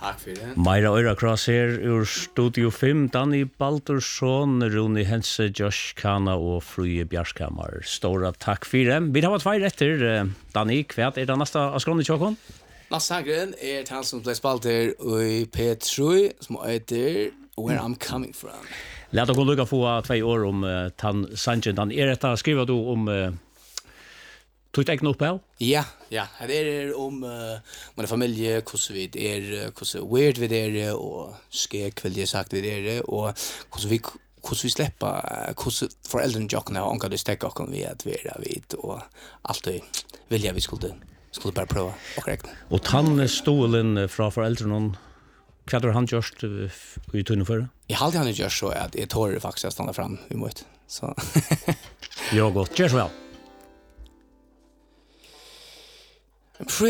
Tack för det. Meira Øyra Kross her ur Studio 5, Danny Baldursson, Rune Hense, Josh Kana og Fruje Bjarskammer. Stora takk for det. Vi har 2 retter, Danny, hva det neste av skrånet tjokken? Nasta sangren han som ble spalt her i P3, som heter Where I'm Coming From. Lät oss lukka få 2 år om Tan Sanchen. Dan detta skriver du om tog det upp här? Ja. Det om min familj, hur vi hur weird vi är och skäck vill jag sagt vi är och hur vi släppa hur föräldrarna jockna och kan det stäcka och vi att vara vid och allt det vill jag vi skulle bara prova och korrekt. Och han stolen från föräldrarna. Vad har han gjort i tunnen för? Jag hade han gjort så att jag tår faktiskt att stanna fram emot. Så Ja, gott. Cheers well.